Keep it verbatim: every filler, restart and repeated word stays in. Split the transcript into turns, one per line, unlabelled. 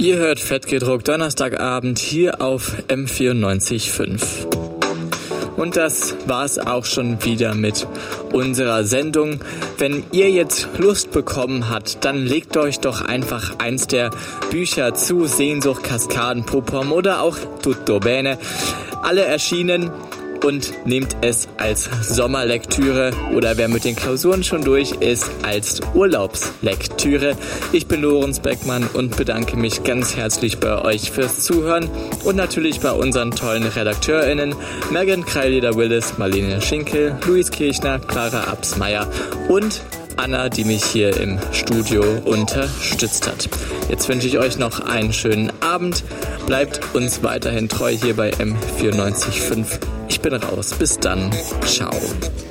Ihr hört Fettgedruckt Donnerstagabend hier auf M vierundneunzig Komma fünf. Und das war's auch schon wieder mit unserer Sendung. Wenn ihr jetzt Lust bekommen habt, dann legt euch doch einfach eins der Bücher zu, Sehnsucht, Kaskaden, Popom oder auch Tutto Bene. Alle erschienen. Und nehmt es als Sommerlektüre oder wer mit den Klausuren schon durch ist, als Urlaubslektüre. Ich bin Lorenz Beckmann und bedanke mich ganz herzlich bei euch fürs Zuhören und natürlich bei unseren tollen RedakteurInnen Megan Kreileder-Willis, Marlene Schinkel, Luis Kirchner, Clara Absmeier und Anna, die mich hier im Studio unterstützt hat. Jetzt wünsche ich euch noch einen schönen Abend. Bleibt uns weiterhin treu hier bei M vierundneunzig Komma fünf. Ich bin raus. Bis dann. Ciao.